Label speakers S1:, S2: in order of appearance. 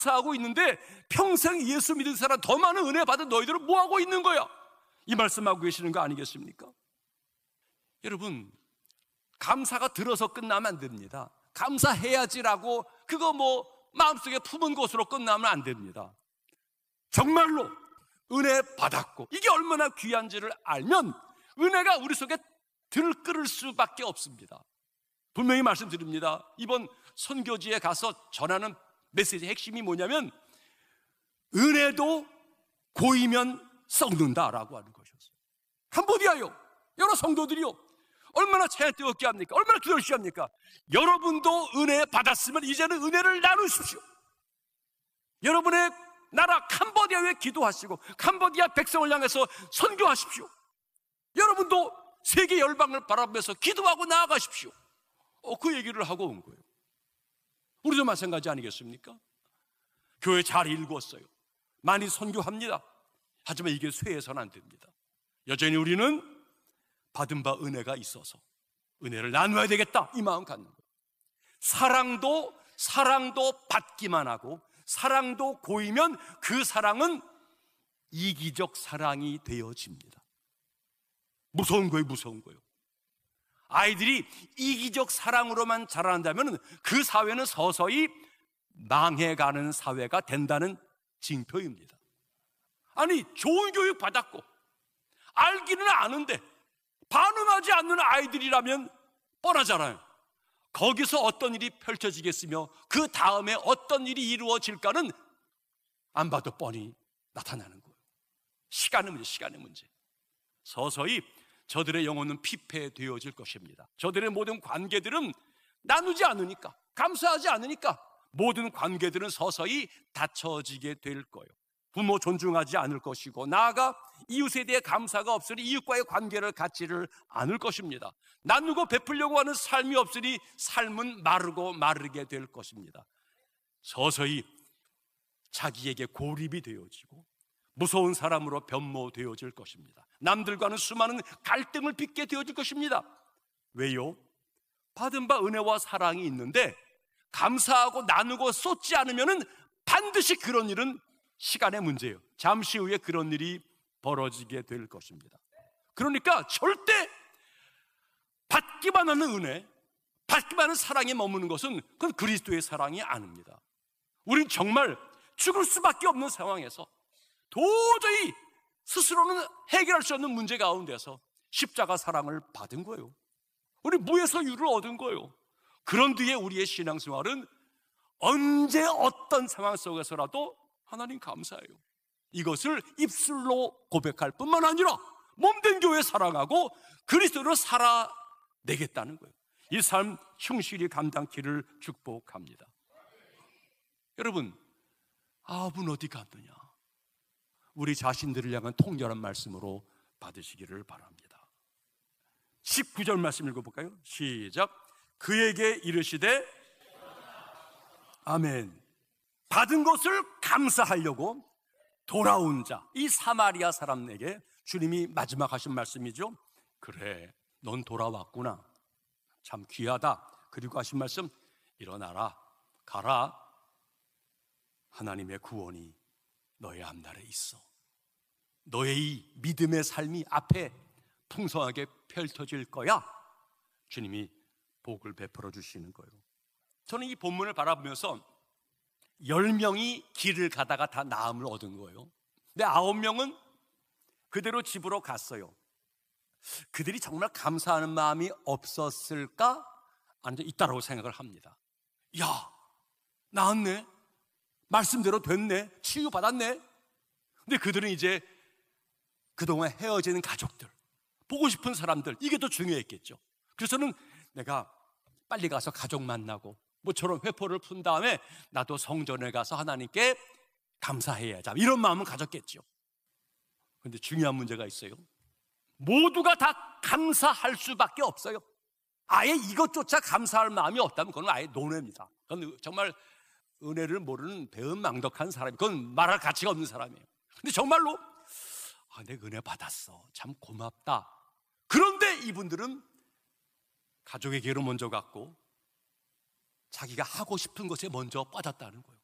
S1: 하고 있는데 평생 예수 믿은 사람 더 많은 은혜 받은 너희들은 뭐하고 있는 거야? 이 말씀하고 계시는 거 아니겠습니까? 여러분, 감사가 들어서 끝나면 안 됩니다. 감사해야지라고 그거 마음속에 품은 것으로 끝나면 안 됩니다. 정말로 은혜 받았고 이게 얼마나 귀한지를 알면 은혜가 우리 속에 들끓을 수밖에 없습니다. 분명히 말씀드립니다. 이번 선교지에 가서 전하는 메시지의 핵심이 뭐냐면 은혜도 고이면 썩는다라고 하는 것이었어요. 캄보디아요, 여러 성도들이요, 얼마나 차에 뜨겁게 합니까? 얼마나 기도를 합니까? 여러분도 은혜 받았으면 이제는 은혜를 나누십시오. 여러분의 나라 캄보디아에 기도하시고 캄보디아 백성을 향해서 선교하십시오. 여러분도 세계 열방을 바라보면서 기도하고 나아가십시오. 그 얘기를 하고 온 거예요. 우리도 마찬가지 아니겠습니까? 교회 잘 일구었어요. 많이 선교합니다. 하지만 이게 쇠해서는 안 됩니다. 여전히 우리는 받은 바 은혜가 있어서 은혜를 나눠야 되겠다, 이 마음 갖는 거예요. 사랑도 받기만 하고 사랑도 고이면 그 사랑은 이기적 사랑이 되어집니다. 무서운 거예요, 무서운 거예요. 아이들이 이기적 사랑으로만 자라난다면 그 사회는 서서히 망해가는 사회가 된다는 징표입니다. 아니, 좋은 교육 받았고 알기는 아는데 반응하지 않는 아이들이라면 뻔하잖아요. 거기서 어떤 일이 펼쳐지겠으며 그 다음에 어떤 일이 이루어질까는 안 봐도 뻔히 나타나는 거예요. 시간의 문제, 시간의 문제. 서서히 저들의 영혼은 피폐되어질 것입니다. 저들의 모든 관계들은 나누지 않으니까, 감사하지 않으니까 모든 관계들은 서서히 닫혀지게 될 거예요. 부모 존중하지 않을 것이고 나아가 이웃에 대해 감사가 없으니 이웃과의 관계를 갖지를 않을 것입니다. 나누고 베풀려고 하는 삶이 없으니 삶은 마르고 마르게 될 것입니다. 서서히 자기에게 고립이 되어지고 무서운 사람으로 변모되어질 것입니다. 남들과는 수많은 갈등을 빚게 되어질 것입니다. 왜요? 받은 바 은혜와 사랑이 있는데 감사하고 나누고 쏟지 않으면 반드시 그런 일은 시간의 문제예요. 잠시 후에 그런 일이 벌어지게 될 것입니다. 그러니까 절대 받기만 하는 은혜, 받기만 하는 사랑에 머무는 것은 그건 그리스도의 사랑이 아닙니다. 우린 정말 죽을 수밖에 없는 상황에서 도저히 스스로는 해결할 수 없는 문제 가운데서 십자가 사랑을 받은 거예요. 우리 무에서 유를 얻은 거예요. 그런 뒤에 우리의 신앙생활은 언제 어떤 상황 속에서라도 하나님 감사해요. 이것을 입술로 고백할 뿐만 아니라 몸된 교회 사랑하고 그리스도로 살아내겠다는 거예요. 이 삶 충실히 감당키를 축복합니다. 여러분, 아합은 어디 갔느냐? 우리 자신들을 향한 통렬한 말씀으로 받으시기를 바랍니다. 19절 말씀 읽어볼까요? 시작. 그에게 이르시되 아멘. 받은 것을 감사하려고 돌아온 자, 이 사마리아 사람에게 주님이 마지막 하신 말씀이죠. 그래, 넌 돌아왔구나. 참 귀하다. 그리고 하신 말씀, 일어나라, 가라. 하나님의 구원이 너의 앞날에 있어. 너의 이 믿음의 삶이 앞에 풍성하게 펼쳐질 거야. 주님이 복을 베풀어 주시는 거예요. 저는 이 본문을 바라보면서 10명이 길을 가다가 다 나음을 얻은 거예요. 근데 9명은 그대로 집으로 갔어요. 그들이 정말 감사하는 마음이 없었을까? 아니면 있다라고 생각을 합니다. 야, 나았네. 말씀대로 됐네. 치유받았네. 근데 그들은 이제 그동안 헤어지는 가족들, 보고 싶은 사람들, 이게 더 중요했겠죠. 그래서는 내가 빨리 가서 가족 만나고 모처럼 회포를 푼 다음에 나도 성전에 가서 하나님께 감사해야지, 이런 마음은 가졌겠죠. 그런데 중요한 문제가 있어요. 모두가 다 감사할 수밖에 없어요. 아예 이것조차 감사할 마음이 없다면 그건 아예 논외입니다. 그건 정말 은혜를 모르는 배은망덕한 사람이, 그건 말할 가치가 없는 사람이에요. 근데 정말로 내가 은혜 받았어, 참 고맙다. 그런데 이분들은 가족에게로 먼저 갔고 자기가 하고 싶은 것에 먼저 빠졌다는 거예요.